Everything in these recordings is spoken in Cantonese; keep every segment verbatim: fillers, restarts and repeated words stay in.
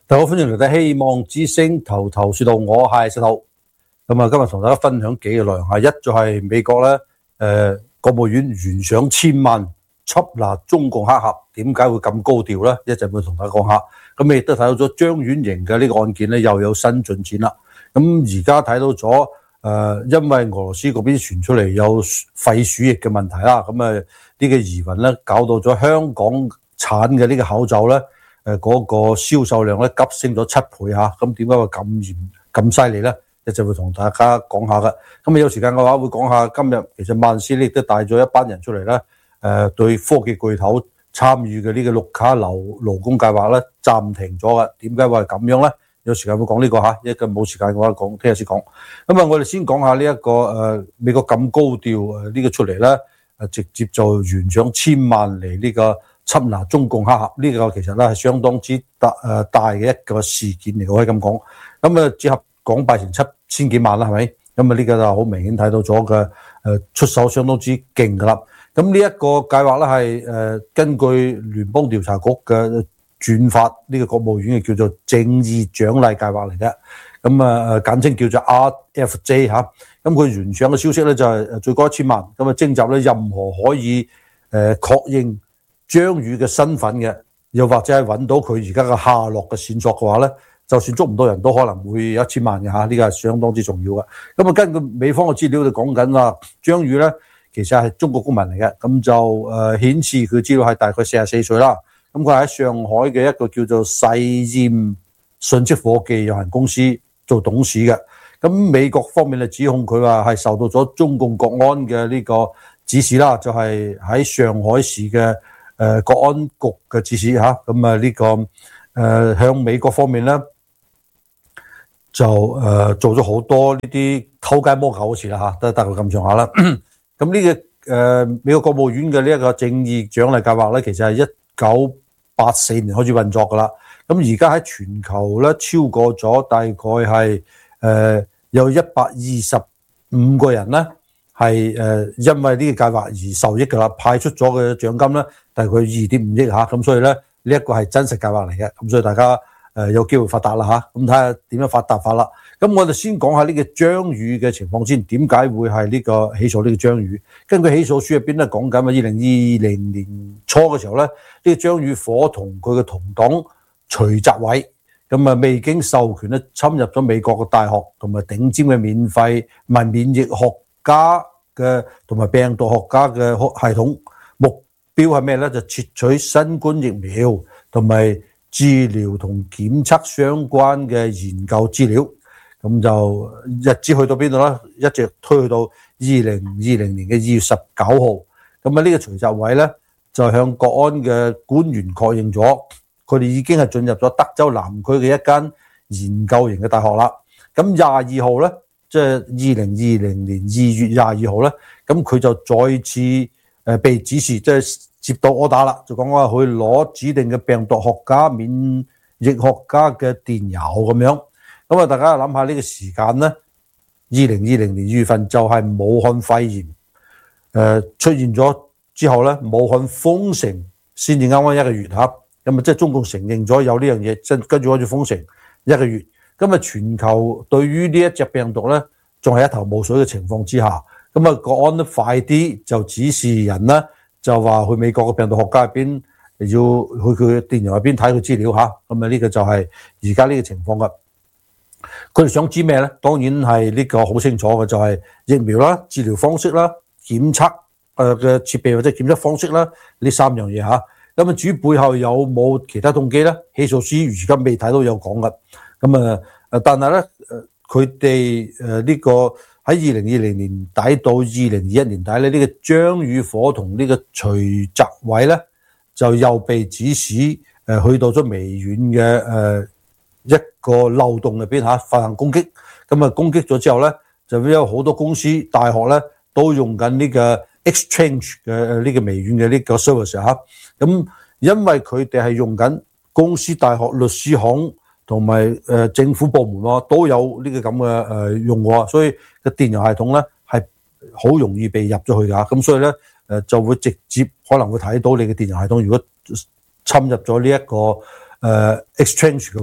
大家好，歡迎嚟到希望之聲頭頭是道，我係石頭。咁啊，今日同大家分享幾個內容，係一就係美國咧，誒、呃，國務院懸賞千萬緝拿中共黑客，點解會咁高調咧？一陣會同大家講下。咁你亦都睇到咗張婉瑩嘅呢個案件咧，又有新進展啦。咁而家睇到咗，誒、呃，因為俄羅斯嗰邊傳出嚟有肺鼠疫嘅問題啦，咁啊呢個疑雲咧，搞到咗香港產嘅呢個口罩咧。誒嗰個銷售量咧急升咗七倍嚇，咁點解會咁嚴咁犀利咧？一陣會同大家講下嘅。咁啊有時間嘅話會講下今日其實萬斯亦都帶咗一班人出嚟咧，誒對科技巨頭參與嘅呢個綠卡勞勞工計劃咧暫停咗嘅。點解會係咁樣咧？有時間會講呢個嚇，一陣冇時間嘅話講，聽日先講。咁啊我哋先講下呢一個誒美國咁高調誒呢個出嚟咧，誒直接就懸賞千萬嚟呢個。緝拿中共黑客呢個其實咧係相當之大誒大嘅一個事件嚟，可以咁講。咁啊，折合港幣成七千幾萬啦，係咪？咁啊，呢個就好明顯睇到咗嘅誒出手相當之勁噶啦。咁呢一個計劃咧係誒根據聯邦調查局嘅轉發呢個國務院嘅叫做正義獎勵計劃嚟嘅。咁啊誒簡稱叫做 R F J 嚇。咁佢懸賞嘅消息咧就係誒最高一千萬。咁啊徵集咧任何可以誒確認張宇嘅身份嘅，又或者係揾到佢而家嘅下落嘅線索嘅話咧，就算捉唔到人都可能會有一千萬嘅嚇，呢個係相當之重要嘅。咁啊，根據美方嘅資料就講緊啦，張宇咧其實係中國公民嚟嘅，咁就誒、呃、顯示佢資料係大概四十四歲啦。咁佢喺上海嘅一個叫做世驗信息科技有限公司做董事嘅。咁美國方面就指控佢話係受到咗中共國安嘅呢個指示啦，就係、是、喺上海市嘅。誒、呃、國安局嘅指示嚇，咁啊呢、這個誒、呃、向美國方面咧就誒、呃、做咗好多呢啲偷雞摸狗嘅事啦嚇，都大概咁上下啦。咁呢、這個誒、呃、美國國務院嘅呢一個正義獎勵計劃咧，其實係一九八四年開始運作噶啦。咁而家喺全球咧超過咗大概係誒、呃、有一百二十五個人咧。係誒，因為呢個計劃而受益㗎啦，派出咗嘅獎金咧，大概二點五億嚇，咁所以咧呢一個係真實計劃嚟嘅，咁所以大家誒有機會發達啦嚇，咁睇下點樣發達法啦。咁我哋先講下呢個張宇嘅情況先，點解會係呢個起訴呢個張宇？根據起訴書入邊咧講緊啊，二零二零年初嘅時候咧，呢個張宇伙同佢嘅同黨徐澤偉，咁啊未經授權咧侵入咗美國嘅大學同埋頂尖嘅免費唔係免疫學家嘅同埋病毒學家嘅系統，目標係咩咧？就竊取新冠疫苗同埋治療同檢測相關嘅研究資料，咁就日子去到邊度咧？一直推去到二零二零年嘅二月十九號。咁啊，呢個徐澤偉咧就向國安嘅官員確認咗，佢哋已經係進入咗德州南區嘅一間研究型嘅大學啦。咁廿二號咧。即係二零二零年二月廿二號咧，咁佢就再次誒被指示，即係接到柯打啦，就講話去攞指定嘅病毒學家、免疫學家嘅電郵咁樣。咁啊，大家諗下呢個時間咧，二零二零年二月份就係武漢肺炎誒出現咗之後咧，武漢封城先至啱啱一個月嚇，咁啊即係中共承認咗有呢樣嘢，即跟住開始封城一個月。咁啊，全球對於呢一隻病毒咧，仲係一頭霧水嘅情況之下，咁啊，國安都快啲就指示人咧，就話去美國嘅病毒學家入邊要去佢電郵入邊睇佢資料嚇，咁啊呢個就係而家呢個情況噶。佢哋想知咩咧？當然係呢個好清楚嘅，就係疫苗啦、治療方式啦、檢測誒嘅設備或者檢測方式啦，呢三樣嘢嚇。咁啊，至於背後有冇其他動機咧？起訴書如今未睇到有講噶。咁啊，誒，但係咧，誒，佢哋誒呢個喺二零二零年底到二零二一年底咧，呢個張宇伙同呢個徐澤偉咧，就又被指使誒去到咗微軟嘅誒一個漏洞入邊嚇發行攻擊，咁啊攻擊咗之後咧，就有好多公司大學咧都用緊呢個 Exchange 嘅呢個微軟嘅呢個 service 嚇，咁因為佢哋係用緊公司大學、律師行。同埋誒政府部門咯，都有呢個咁嘅誒用喎，所以個電郵系統咧係好容易被入咗去㗎，咁所以咧誒就會直接可能會睇到你嘅電郵系統，如果侵入咗呢一個誒 exchange 嘅話，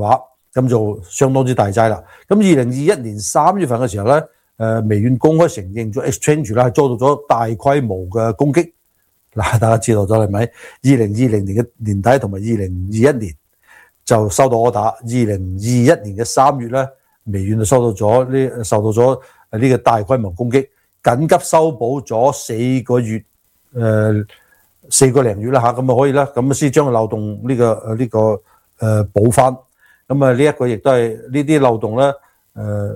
咁就相當之大劑啦。咁二零二一年三月份嘅時候咧，誒、呃、微軟公開承認咗 Exchange 咧係遭到咗大規模嘅攻擊。嗱，大家知道咗係咪？二零二零年嘅年底同埋二零二一年就收到 order， 二零二一年嘅三月咧，微軟就收到咗呢受到咗呢個大規模攻擊，緊急修補咗四個月誒、呃、四個零月啦嚇，咁啊可以啦，咁先將漏洞呢、呢個誒呢、呢個誒、呃、補翻。咁啊呢一個亦都係呢啲漏洞咧誒、呃，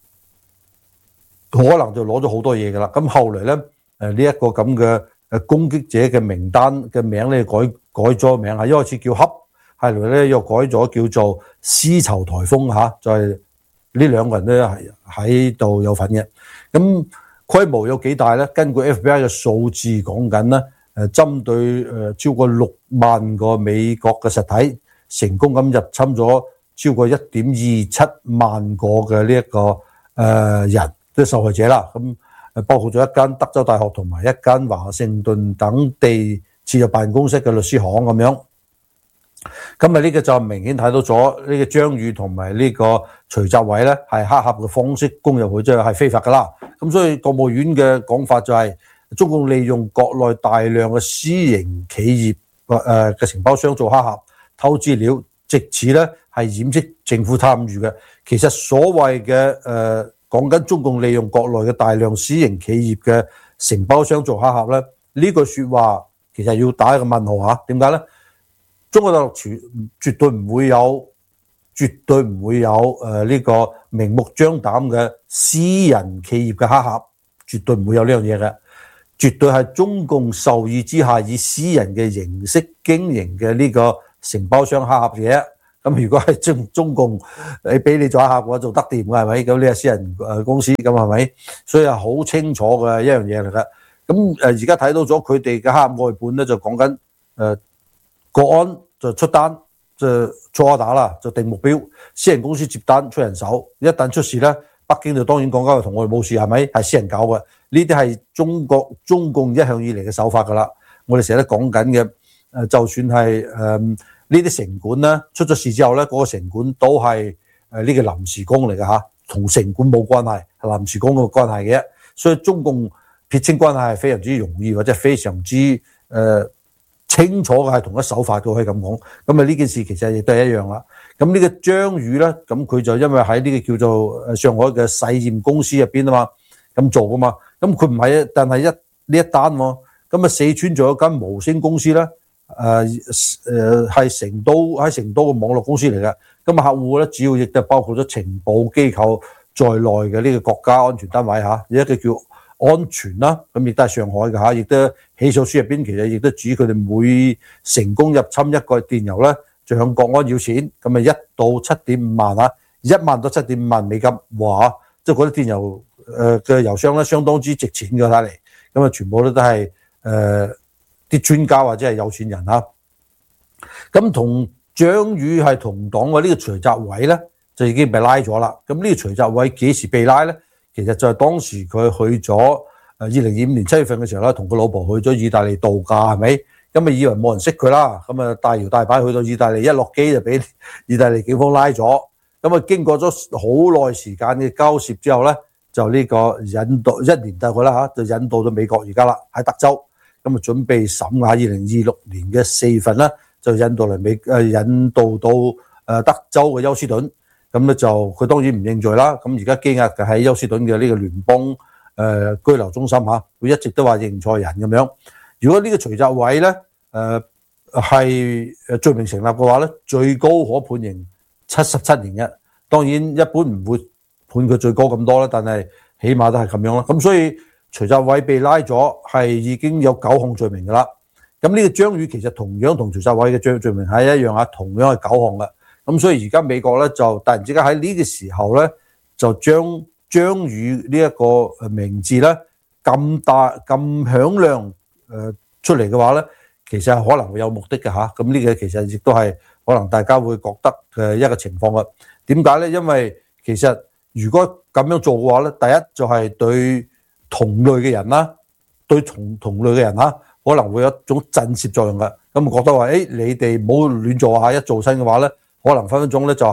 可能就攞咗好多嘢噶啦。咁後來咧誒呢一個咁嘅誒攻擊者嘅名單嘅名咧改改咗名啊，一開始叫恰，後來咧又改咗叫做絲綢颱風嚇，就係、是、呢兩個人咧係喺度有份嘅。咁規模有幾大咧？根據 F B I 嘅數字講緊咧，誒針對誒超過六萬個美國嘅實體，成功咁入侵咗超過一點二七萬個嘅呢一個誒人，即係受害者啦。咁誒包括咗一間德州大學同埋一間華盛頓等地設有辦公室嘅律師行咁樣。咁啊呢個就明顯睇到咗呢個張宇同埋呢個徐澤偉咧係黑客嘅方式攻入去，即係係非法噶啦。咁所以國務院嘅講法就係中共利用國內大量嘅私營企業誒嘅承包商做黑客偷資料，藉此咧係掩飾政府參與嘅。其實所謂嘅誒講緊中共利用國內嘅大量私營企業嘅承包商做黑客咧，呢句説話其實要打一個問號嚇。點解咧？中國大陸絕絕對唔會有，絕對唔會有誒呢個明目張膽嘅私人企業嘅黑客，絕對唔會有呢樣嘢嘅，絕對係中共授意之下以私人嘅形式經營嘅呢個承包商黑客嘅。咁如果係中中共你俾你做黑客嘅話，做得掂嘅係咪？咁你係私人誒公司咁係咪？所以係好清楚嘅一樣嘢嚟嘅。咁誒而家睇到咗佢哋嘅黑客外判咧，就講緊誒。國安就出單，就做打啦，就定目標。私人公司接單出人手，一旦出事咧，北京就當然講緊同我哋冇事，係咪？係私人搞嘅，呢啲係中國中共一向以嚟嘅手法噶啦。我哋成日都講緊嘅，誒，就算係誒呢啲城管咧出咗事之後咧，嗰、那個城管都係誒呢個臨時工嚟嘅嚇，同城管冇關係，係臨時工嘅關係嘅。所以中共撇清關係係非常之容易，或者非常之誒。呃清楚嘅係同一手法嘅，可以咁講。咁啊呢件事其實亦都係一樣啦。咁呢個張宇咧，咁佢就因為喺呢個叫做上海嘅細驗公司入邊啊嘛，咁做噶嘛。咁佢唔係啊，但係一呢一單喎。咁啊四川仲有間無聲公司咧，誒誒係成都喺成都嘅網絡公司嚟嘅。咁啊客戶咧主要亦都包括咗情報機構在內嘅呢個國家安全單位嚇，有一個叫安全啦，咁亦都係上海嘅嚇，亦都起訴書入邊其實亦都指佢哋每成功入侵一個電郵咧，就向國安要錢，咁啊一到七點五萬啊，一萬到七點五萬美金，哇！即係嗰啲電郵誒嘅郵箱咧，相當之值錢嘅睇嚟，咁啊全部都都係誒啲專家或者係有錢人嚇。咁同張宇係同黨嘅呢個徐澤偉咧，就已經被拉咗啦。咁呢個徐澤偉幾時被拉咧？其實就係當時佢去咗誒二零二五年七月份嘅時候咧，同佢老婆去咗意大利度假，係咪？咁啊以為冇人識佢啦，咁啊大搖大擺去到意大利，一落機就俾意大利警方拉咗。咁啊經過咗好耐時間嘅交涉之後咧，就呢個引渡一年大概啦嚇，就引渡到美國而家啦，喺德州。咁啊準備審下二零二六年嘅四月份啦，就引渡嚟美誒引渡到誒德州嘅休斯頓。咁咧就佢當然唔認罪啦。咁而家羈押嘅喺休斯頓嘅呢個聯邦誒、呃、居留中心嚇，佢一直都話認錯人咁樣。如果呢個徐澤偉咧誒係誒罪名成立嘅話咧，最高可判刑七十七年嘅。當然一般唔會判佢最高咁多啦，但係起碼都係咁樣啦。咁所以徐澤偉被拉咗係已經有九項罪名㗎啦。咁呢個張宇其實同樣同徐澤偉嘅罪罪名係一樣啊，同樣係九項嘅。咁所以而家美國咧就突然之間喺呢個時候咧，就將張宇呢一個名字咧咁大咁響亮誒出嚟嘅話咧，其實係可能會有目的嘅嚇。咁呢個其實亦都係可能大家會覺得嘅一個情況啊。點解咧？因為其實如果咁樣做嘅話咧，第一就係對同類嘅人啦，對同同類嘅人嚇可能會有一種震懾作用嘅。咁覺得話誒，你哋唔好亂做下，一做親嘅話咧。可能分分鐘咧就係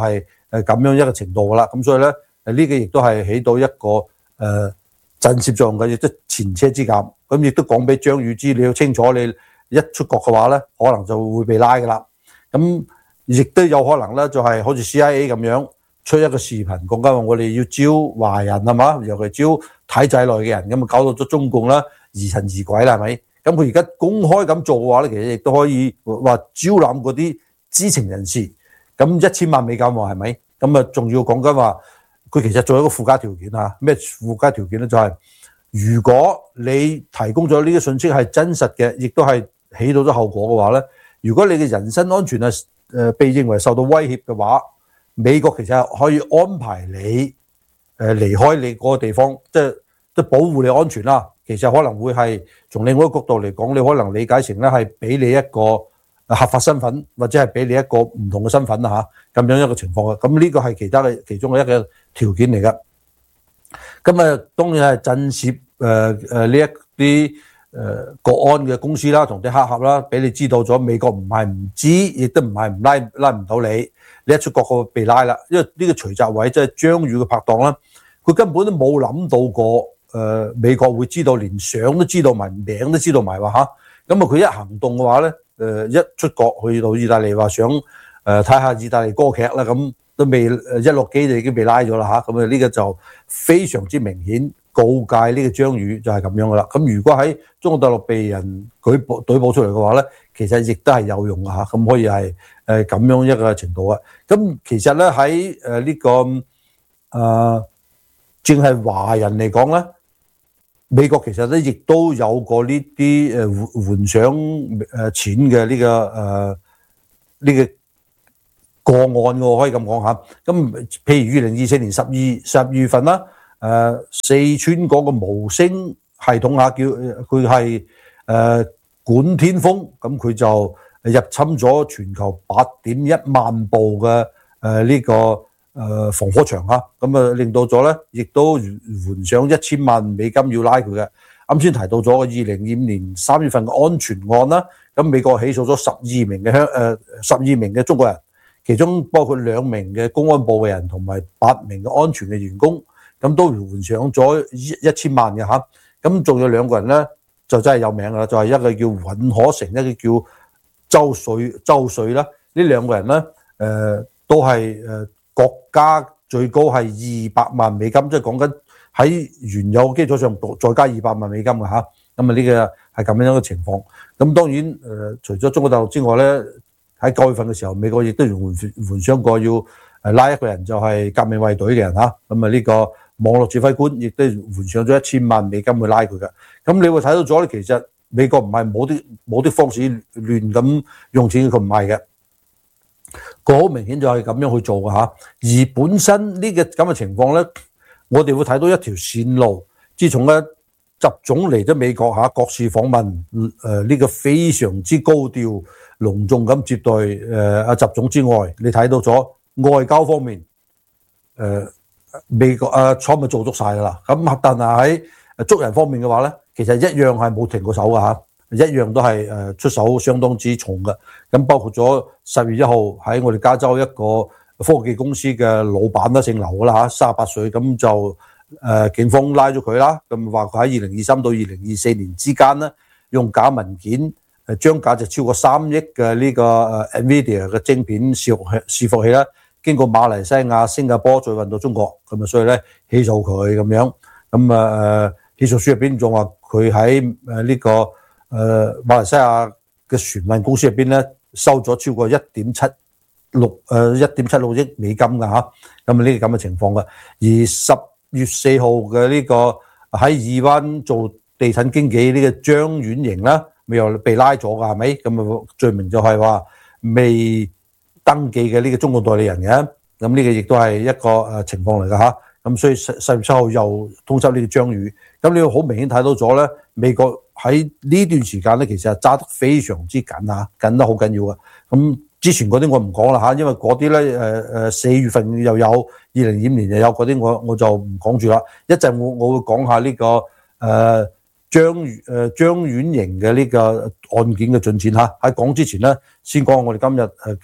誒咁樣一個程度噶啦。咁所以咧誒呢個亦都係起到一個誒、呃、震懾作用嘅，亦都前車之鑑。咁亦都講俾張宇知，你要清楚，你一出國嘅話咧，可能就會被拉噶啦。咁亦都有可能咧，就係好似 C I A 咁樣出一個視頻講緊話，我哋要招華人係嘛，尤其招體制內嘅人，咁啊搞到咗中共啦疑神疑鬼啦，係咪？咁佢而家公開咁做嘅話咧，其實亦都可以話招攬嗰啲知情人士。咁一千萬美金喎，係咪？咁啊仲要講緊話，佢其實仲有一個附加條件啊，咩附加條件咧？就係、是、如果你提供咗呢個信息係真實嘅，亦都係起到咗後果嘅話咧，如果你嘅人身安全係誒被認為受到威脅嘅話，美國其實可以安排你誒離開你嗰個地方，即係即係保護你安全啦。其實可能會係從另外一個角度嚟講，你可能理解成咧係俾你一個合法身份，或者係俾你一個唔同嘅身份啦嚇，咁樣一個情況嘅。咁呢個係其他嘅其中嘅一個條件嚟㗎。咁啊當然係震懾誒誒呢一啲誒國安嘅公司啦，同啲黑客啦，俾你知道咗美國唔係唔知，亦都唔係唔拉拉唔到你。你一出國個被拉啦，因為呢個徐澤偉即係張宇嘅拍檔啦，佢根本都冇諗到過誒、呃、美國會知道，連相都知道埋，名都知道埋話嚇。咁啊佢一行動嘅話咧，誒、呃、一出國去到意大利話想誒睇下意大利歌劇啦，咁都未誒一落機就已經被拉咗啦嚇。咁啊呢個就非常之明顯告誡呢個張宇就係咁樣噶啦。咁如果喺中國大陸被人舉報舉報出嚟嘅話咧，其實亦都係有用嘅嚇，咁可以係誒咁樣一個程度啊。咁其實咧喺誒呢個誒、呃，淨係華人嚟講咧，美國其實咧亦都有過呢啲誒援償誒錢嘅呢、這個誒呢、呃這個個案嘅，可以咁講嚇。咁譬如二零二四年十二十二月份啦，誒、呃、四川嗰個無聲系統下叫佢係誒管天風，咁佢就入侵咗全球八點一萬部嘅誒呢個誒防火牆啊，咁啊令到咗咧，亦都援上一千萬美金要拉佢嘅。啱先提到咗個二零二五年三月份嘅安全案啦，咁美國起訴咗十二名嘅香誒十二名嘅中國人，其中包括兩名嘅公安部嘅人同埋八名嘅安全嘅員工，咁都援上咗一千萬嘅嚇。咁仲有兩個人咧就真係有名啦，就係、是、一個叫尹可成，一個叫周瑞周瑞啦。呢兩個人咧誒、呃、都係誒國家最高係二百萬美金，即係講緊喺原有基礎上再加二百萬美金嘅嚇。咁啊呢個係咁樣嘅情況。咁當然誒、呃、除咗中國大陸之外咧，喺九月份嘅時候，美國亦都援援上過要誒拉一個人，就係革命衛隊嘅人嚇。咁啊呢個網絡指揮官亦都援上咗一千萬美金去拉佢嘅。咁你會睇到咗咧，其實美國唔係冇啲冇啲方式亂咁用錢，佢唔係嘅。佢好明顯就係咁樣去做嘅嚇。而本身呢個咁嘅情況咧，我哋會睇到一條線路。自從咧習總嚟咗美國嚇國事訪問，誒、呃、呢、這個非常之高調隆重咁接待誒阿、呃、習總之外，你睇到咗外交方面，誒、呃、美國阿川普做足晒噶啦。咁但係喺捉人方面嘅話咧，其實一樣係冇停過手噶嚇，一樣都係誒出手相當之重嘅。咁包括咗十月一號喺我哋加州一個科技公司嘅老闆啦，姓劉噶啦嚇，三十八歲，咁就誒、呃、警方拉咗佢啦。咁話佢喺二零二三到二零二四年之間咧，用假文件誒將價值超過三億嘅呢個誒 Nvidia 嘅晶片伺服伺服器啦，經過馬來西亞、新加坡再運到中國，咁啊所以咧起訴佢咁樣。咁啊誒起訴書入邊仲話佢喺誒呢個誒、呃、馬來西亞嘅船運公司入邊咧收咗超過一點七六誒一點七六億美金㗎嚇。咁啊呢個咁嘅情況嘅。而十月四號嘅呢個喺義灣做地產經紀呢個張婉瑩啦，咪又被拉咗㗎係咪？咁啊罪名就係話未登記嘅呢個中國代理人嘅。咁呢個亦都係一個誒情況嚟㗎嚇。咁所以十十月七號又通緝呢個張宇。咁你好明顯睇到咗咧，美國喺呢段時間咧，其實係揸得非常之緊嚇，緊得好緊要嘅。咁之前嗰啲我唔講啦嚇，因為嗰啲咧誒誒四月份又有，二零二五年又有嗰啲，我我就唔講住啦。一陣我我會講下呢、這個誒、呃、張誒張婉瑩嘅呢個案件嘅進展嚇。喺講之前咧，先講我哋今日誒嘅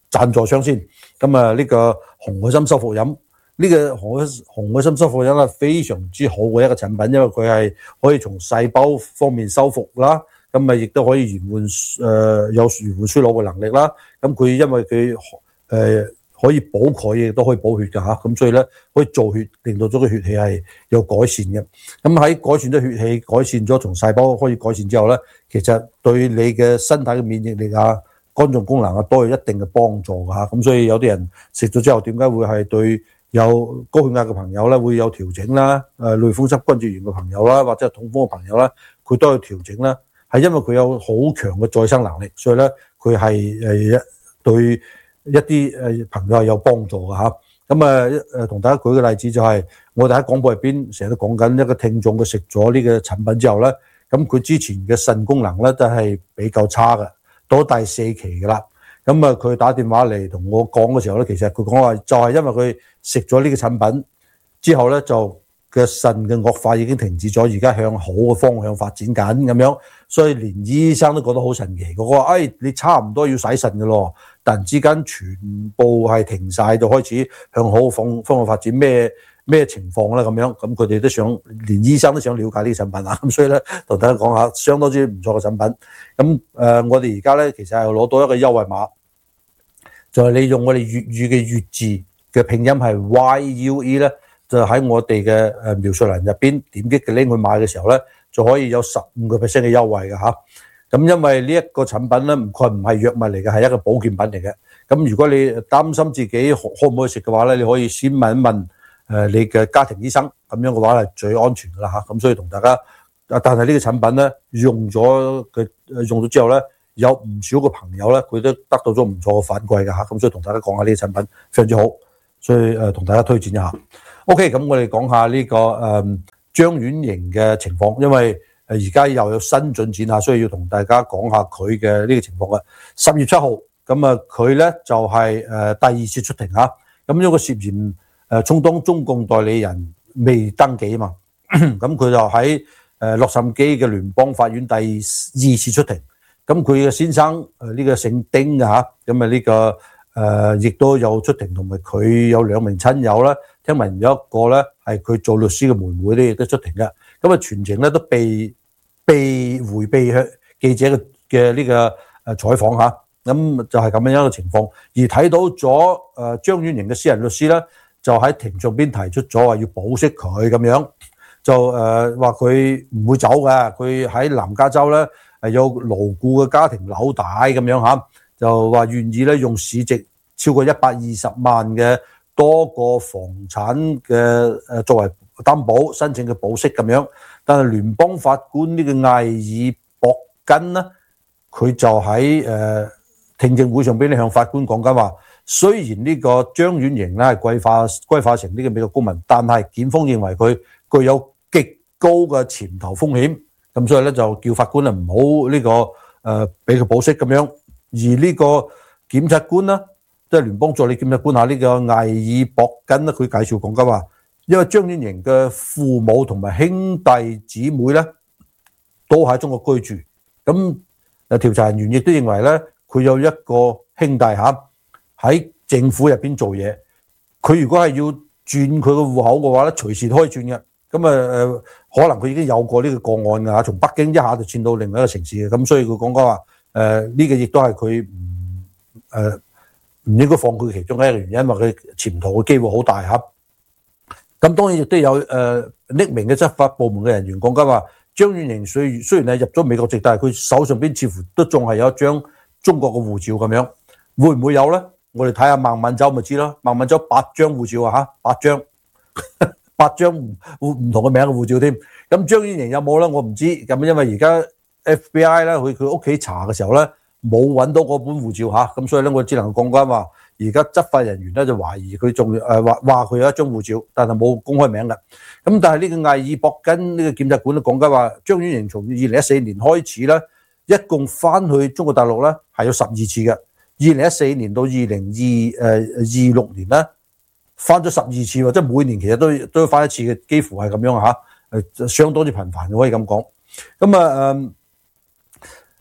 贊助商先。咁啊呢個紅海參修復飲，呢、呢個紅海紅海參修復飲係非常之好嘅一個產品，因為佢係可以從細胞方面修復啦，咁啊亦都可以延緩誒、呃、有延緩衰老嘅能力啦。咁佢因為佢誒、呃、可以補鈣，亦都可以補血㗎嚇，咁所以咧可以造血，令到咗個血氣係有改善嘅。咁喺改善咗血氣，改善咗從細胞可以改善之後咧，其實對你嘅身體嘅免疫力啊、肝臟功能啊都有一定嘅幫助㗎嚇。咁所以有啲人食咗之後，點解會係對有高血壓嘅朋友咧會有調整啦？誒類風濕關節炎嘅朋友啦，或者係痛風嘅朋友啦，佢都有調整啦。係因為佢有好強嘅再生能力，所以咧佢係誒對一啲誒朋友係有幫助嘅嚇。咁啊誒同大家舉個例子就係、是、我哋喺廣播入邊成日都講緊一個聽眾，佢食咗呢個產品之後咧，咁佢之前嘅腎功能咧都係比較差嘅，到第四期嘅啦。咁啊佢打電話嚟同我講嘅時候咧，其實佢講話就係因為佢食咗呢個產品之後咧，就嘅腎嘅惡化已經停止咗，而家向好嘅方向發展緊咁樣，所以連醫生都覺得好神奇。佢話：誒，你差唔多要洗腎嘅咯，突然之間全部係停晒，就開始向好嘅方方向發展，咩咩情況咧？咁樣，咁佢哋都想，連醫生都想了解呢個產品啊。咁所以咧，同大家講下，相當之唔錯嘅產品。咁誒，我哋而家咧其實係攞到一個優惠碼，就係你用我哋粵語嘅粵字嘅拼音係 Y U E 咧。就喺我哋嘅誒描述欄入邊點擊嘅 link 去買嘅時候咧，就可以有十五個 percent 嘅優惠嘅嚇。咁因為呢一個產品咧，佢唔係藥物嚟嘅，係一個保健品嚟嘅。咁如果你擔心自己可可唔可以食嘅話咧，你可以先問一問誒你嘅家庭醫生，咁樣嘅話係最安全嘅啦嚇。咁所以同大家，但係呢個產品咧用咗佢用咗之後咧，有唔少個朋友咧佢都得到咗唔錯嘅反饋嘅嚇。咁所以同大家講下呢個產品非常之好，所以誒同大家推薦一下。OK，咁我哋講下呢、這個誒張婉瑩嘅情況，因為誒而家又有新進展啊，所以要同大家講下佢嘅呢個情況嘅。十月七號，咁啊佢咧就係、是、誒、呃、第二次出庭嚇，咁呢個涉嫌誒充當中共代理人未登記啊嘛，咁佢就喺誒洛杉磯嘅聯邦法院第二次出庭，咁佢嘅先生誒呢、呃這個姓丁嘅嚇，咁啊呢個誒亦都有出庭，同埋佢有兩名親友啦。聽聞有一個咧係佢做律師嘅妹妹咧亦都出庭嘅，咁啊全程咧都被被迴避向記者嘅嘅呢個誒採訪嚇，咁就係咁樣一個情況。而睇到咗誒張婉瑩嘅私人律師咧，就喺庭上邊提出咗話要保釋佢咁樣，就誒話佢唔會走嘅，佢喺南加州咧係有牢固嘅家庭紐帶咁樣嚇，就話願意咧用市值超過一百二十萬嘅多個房產嘅誒作為擔保申請嘅保釋咁樣，但係聯邦法官呢個艾爾博根呢，佢就喺誒、呃、聽證會上邊咧向法官講緊話，雖然呢個張婉瑩咧係歸化歸化成呢個美國公民，但係檢方認為佢具有極高嘅潛逃風險，咁所以咧就叫法官啊唔好呢個誒俾佢保釋咁樣，而呢個檢察官呢。即係聯邦助理檢察官下呢個艾爾博根咧，佢介紹講緊話，因為張婉瑩嘅父母同埋兄弟姊妹咧都喺中國居住，咁誒調查人員亦都認為咧，佢有一個兄弟嚇喺政府入邊做嘢，佢如果係要轉佢個戶口嘅話咧，隨時都可以轉嘅。咁啊誒，可能佢已經有過呢個個案㗎嚇，從北京一下就轉到另外一個城市嘅，咁所以佢講講話誒呢個亦都係佢唔誒。呃唔應該放佢其中一個原因，因為佢潛逃嘅機會好大嚇。咁當然亦都有誒匿名嘅執法部門嘅人員講緊話，張婉瑩雖雖然係入咗美國籍，但係佢手上邊似乎都仲係有一張中國嘅護照咁樣，會唔會有咧？我哋睇下孟晚舟咪知咯，孟晚舟八張護照啊嚇，八張八張唔唔同嘅名嘅護照添。咁張婉瑩有冇咧？我唔知。咁因為而家 F B I 咧，佢佢屋企查嘅時候咧，冇揾到嗰本護照嚇，咁所以咧我只能講緊話，而家執法人員咧就懷疑佢仲誒話話佢有一張護照，但係冇公開名嘅。咁但係呢個艾爾博根呢個檢察官都講緊話，張婉瑩從二零一四年開始咧，一共翻去中國大陸咧係有十二次嘅。二零一四年到二零二誒二六年咧，翻咗十二次喎，即係每年其實都都要翻一次嘅，幾乎係咁樣嚇，誒相當之頻繁嘅可以咁講。咁啊誒。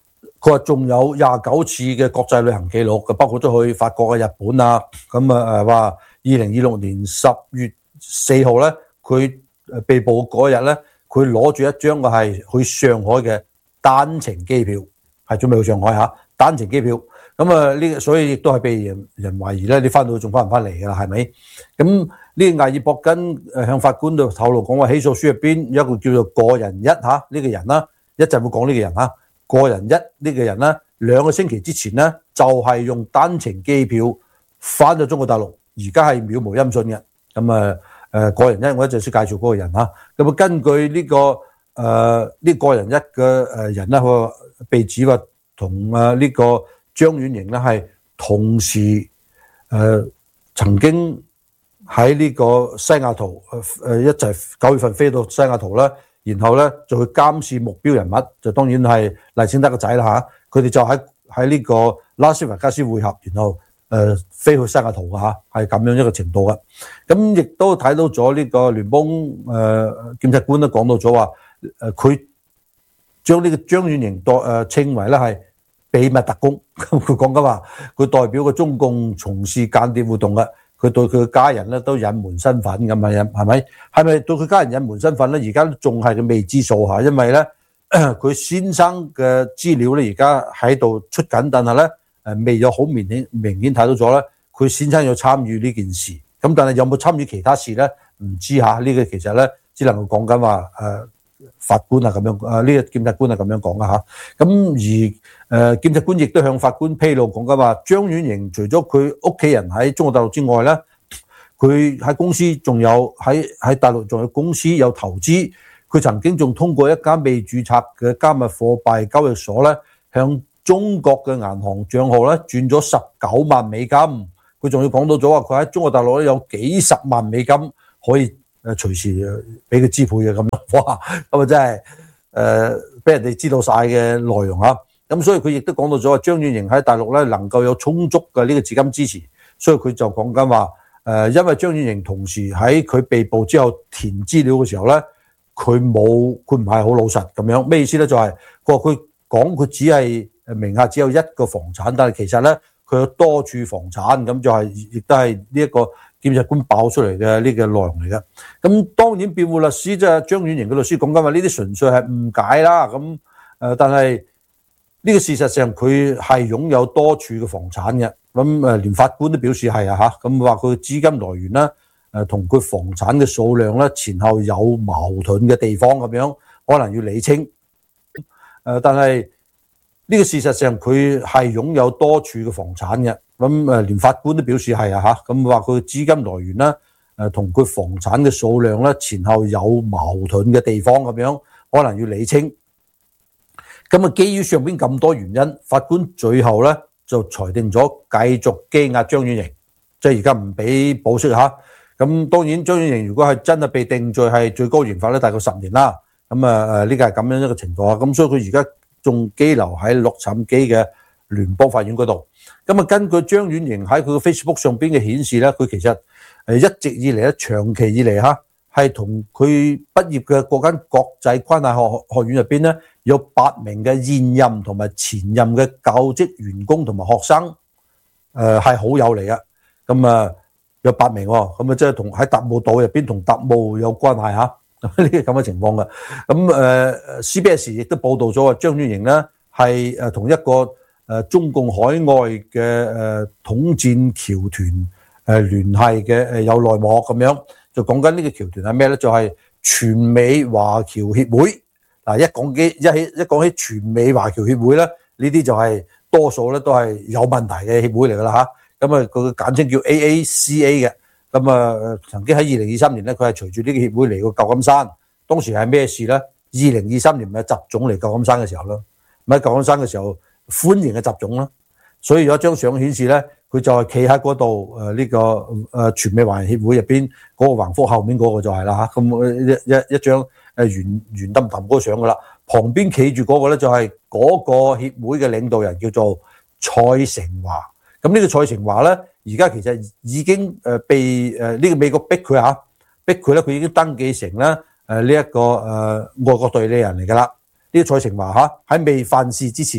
佢話仲有廿九次嘅國際旅行記錄，包括咗去法國啊、日本啊。咁啊誒話二零二六年十月四號咧，佢誒被捕嗰日咧，佢攞住一張嘅係去上海嘅單程機票，係準備去上海嚇單程機票。咁啊呢，所以亦都係被人人懷疑咧，你翻到仲翻唔翻嚟㗎啦？係咪？咁呢個艾爾博根誒向法官度透露講話，起訴書入邊有一個叫做個人一嚇呢個人啦，一陣會講呢個人嚇。個人一呢個人咧，兩個星期之前咧就係用單程機票翻咗中國大陸，而家係渺無音訊嘅。咁啊誒個人一，我一陣先介紹嗰個人嚇。咁啊根據呢個誒呢個人一嘅誒人咧，佢被指話同啊呢個張婉瑩咧係同時誒曾經喺呢個西雅圖誒一齊九月份飛到西雅圖啦。然後咧就去監視目標人物，就當然係賴清德個仔啦嚇。佢哋就喺喺呢個拉斯維加斯會合，然後誒、呃、飛去西雅圖嘅嚇，係咁樣一個程度嘅。咁亦都睇到咗呢個聯邦誒、呃、檢察官都講到咗話，誒佢將呢個張婉瑩代誒稱為咧係秘密特工。咁佢講緊話，佢代表個中共從事間諜活動嘅。佢對佢嘅家人咧都隱瞞身份咁啊，係咪？係咪對佢家人隱瞞身份咧？而家仲係個未知數嚇，因為咧佢先生嘅資料咧而家喺度出緊，但係咧誒未有好明顯明顯睇到咗咧，佢先生有參與呢件事。咁但係有冇參與其他事咧？唔知嚇。呢個其實咧只能夠講緊話誒法官啊咁樣誒呢個檢察官係咁樣講啊嚇。咁而誒檢察官亦都向法官披露講緊話，張婉瑩除咗佢屋企人喺中國大陸之外咧，佢喺公司仲有喺喺大陸仲有公司有投資。佢曾經仲通過一間未註冊嘅加密貨幣交易所咧，向中國嘅銀行帳號咧轉咗十九萬美金。佢仲要講到咗話，佢喺中國大陸咧有幾十萬美金可以誒隨時俾佢支配嘅咁樣。哇！咁啊真係誒俾人哋知道晒嘅內容嚇。咁所以佢亦都講到咗話，張婉瑩喺大陸咧能夠有充足嘅呢個資金支持。所以佢就講緊話誒，因為張婉瑩同時喺佢被捕之後填資料嘅時候咧，佢冇佢唔係好老實咁樣。咩意思咧？就係佢話佢講佢只係誒名下只有一個房產，但係其實咧佢有多處房產。咁就係亦都係呢一個檢察官爆出嚟嘅呢個內容嚟嘅。咁當然辯護律師即係張婉瑩嘅律師講緊話呢啲純粹係誤解啦。咁誒，但係呢個事實上佢係擁有多處嘅房產嘅。咁誒連法官都表示係啊嚇。咁話佢資金來源啦誒同佢房產嘅數量咧前後有矛盾嘅地方咁樣，可能要理清。誒但係呢個事實上佢係擁有多處嘅房產嘅。咁誒連法官都表示係啊嚇。咁話佢資金來源啦誒同佢房產嘅數量咧前後有矛盾嘅地方咁樣，可能要理清。咁啊，基於上邊咁多原因，法官最後咧就裁定咗繼續羈押張婉瑩，即係而家唔俾保釋嚇。咁當然張婉瑩如果係真係被定罪，係最高刑罰咧大概十年啦。咁啊誒呢個係咁樣一個情況啊。咁所以佢而家仲羈留喺洛杉磯嘅聯邦法院嗰度。咁啊，根據張婉瑩喺佢嘅 Facebook 上邊嘅顯示咧，佢其實誒一直以嚟咧長期以嚟嚇係同佢畢業嘅嗰間國際關係學學院入邊咧，有八名嘅現任同埋前任嘅教職員工同埋學生，誒係好友嚟嘅。咁啊有八名喎，咁啊即係同喺特務隊入邊同特務有關係嚇，呢個咁嘅情況嘅。咁誒 C B S 亦都報導咗話，張婉瑩咧係誒同一個誒中共海外嘅誒統戰僑團誒聯繫嘅誒有內幕咁樣，就講緊呢個僑團係咩咧？就係全美華僑協會。嗱，一講起一起一講起全美華僑協會咧，呢啲就係多數咧都係有問題嘅協會嚟㗎啦嚇。咁啊，佢簡稱叫 A A C A 嘅。咁啊，曾經喺二零二三年咧，佢係隨住呢個協會嚟過舊金山。當時係咩事咧？二零二三年咪習總嚟舊金山嘅時候咯，咪喺舊金山嘅時候歡迎嘅習總啦。所以有一張相顯示咧，佢就係企喺嗰度誒呢個誒全美華人協會入邊嗰個橫幅後面嗰個就係啦嚇。咁一一一張誒圓圓揼揼嗰個相噶啦，旁邊企住嗰個咧就係嗰個協會嘅領導人叫做蔡成華。咁呢個蔡成華咧，而家其實已經誒被誒呢個美國逼佢嚇，逼佢咧佢已經登記成咧誒呢一個誒外國代理人嚟㗎啦。呢個蔡成華嚇喺未犯事之前，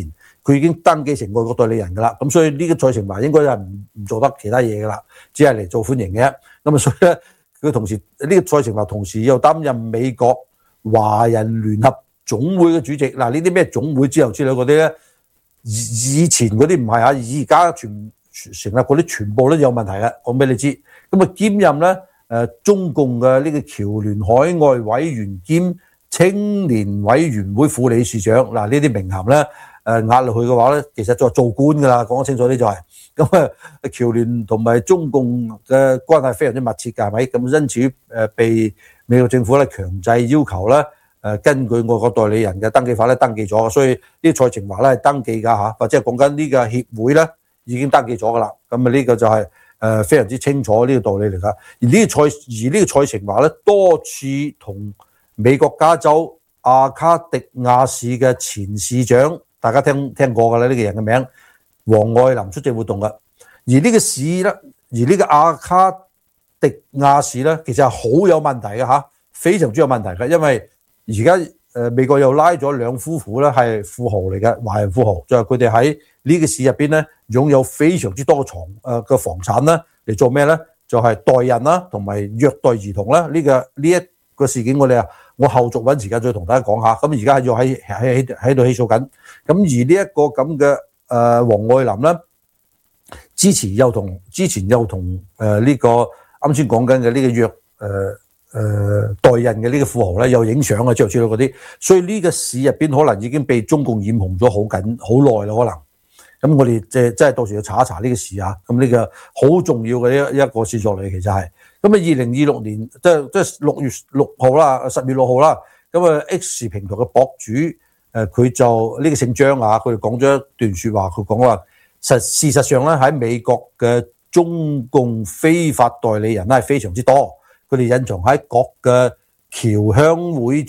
佢已經登記成外國代理人㗎啦。咁所以呢個蔡成華應該係唔唔做得其他嘢㗎啦，只係嚟做歡迎嘅。咁啊，所以咧佢同時呢、這個蔡成華同時又擔任美國華人聯合總會嘅主席。嗱，呢啲咩總會之後之類嗰啲咧，以以前嗰啲唔係啊，而家全成立嗰啲全部都有問題嘅，講俾你知。咁啊，兼任咧誒、呃、中共嘅呢個僑聯海外委員兼青年委員會副理事長。嗱，呢啲名銜咧誒壓落去嘅話咧，其實就係做官㗎啦。講得清楚啲就係、是、咁啊，僑聯同埋中共嘅關係非常之密切㗎，係咪？咁因此誒被美國政府咧強制要求咧誒根據外國代理人嘅登記法咧登記咗，所以呢個蔡成華咧係登記㗎嚇，或者係講緊呢個協會咧已經登記咗㗎啦。咁啊呢個就係、是。誒非常之清楚呢個道理嚟㗎，而呢個蔡而呢個蔡成華咧多次同美國加州阿卡迪亞市嘅前市長，大家聽聽過㗎啦，呢個人嘅名黃愛林出席活動㗎。而呢個市咧，而呢個阿卡迪亞市咧，其實係好有問題嘅嚇，非常之有問題嘅，因為而家誒美國又拉咗兩夫婦咧係富豪嚟嘅華人富豪，就係佢哋喺呢個市入邊咧擁有非常之多嘅床誒嘅房產啦，嚟做咩咧？就係、是、代孕啦，同埋虐待兒童啦。呢、這個呢一、這個事件我哋啊，我後續揾時間再同大家講下。咁而家要喺喺喺度起訴緊。咁而呢一個咁嘅誒黃愛林咧，之前又同之前又同誒呢個啱先講緊嘅呢個虐誒。呃誒、呃、代孕嘅呢個富豪咧有影相啊，之後之類嗰啲，所以呢個市入邊可能已經被中共染紅咗好緊好耐啦，可能咁我哋即係即係到時要查一查呢個事啊。咁呢個好重要嘅一一個事作嚟，其實係咁啊。二零二六年即係即係六月六號啦，十月六號啦。咁啊 X 平台嘅博主誒佢就呢、這個姓張啊，佢哋講咗一段説話，佢講話實事實上咧喺美國嘅中共非法代理人咧係非常之多。佢哋隱藏喺各嘅僑鄉會。